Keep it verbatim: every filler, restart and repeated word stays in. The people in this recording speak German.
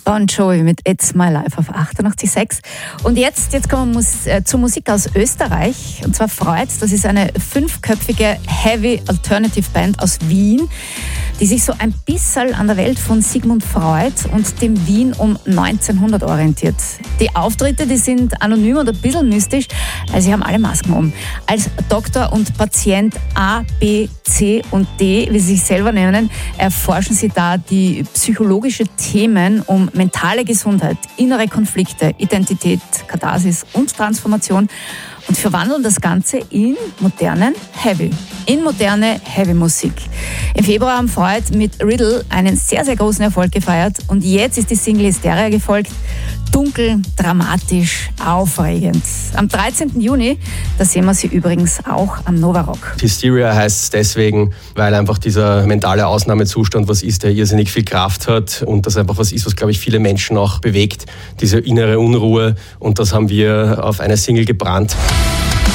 Bon Jovi mit It's My Life auf achtundachtzig Komma sechs. Und jetzt, jetzt kommen wir mus- äh, zur Musik aus Österreich. Und zwar Freud. Das ist eine fünfköpfige Heavy Alternative Band aus Wien, die sich so ein bisschen an der Welt von Sigmund Freud und dem Wien um neunzehnhundert orientiert. Die Auftritte, die sind anonym und ein bisschen mystisch, weil sie haben alle Masken um. Als Doktor und Patient A, B, C und D, wie sie sich selber nennen, erforschen sie da die psychologische Themen um mentale Gesundheit, innere Konflikte, Identität, Katharsis und Transformation und verwandeln das Ganze in modernen Heavy, in moderne Heavy-Musik. Im Februar haben Freud mit Riddle einen sehr, sehr großen Erfolg gefeiert und jetzt ist die Single Hysteria gefolgt. Dunkel, dramatisch, aufregend. Am dreizehnten Juni, da sehen wir sie übrigens auch am Nova Rock. Hysteria heißt es deswegen, weil einfach dieser mentale Ausnahmezustand was ist, der irrsinnig viel Kraft hat und das einfach was ist, was, glaube ich, viele Menschen auch bewegt, diese innere Unruhe, und das haben wir auf eine Single gebrannt.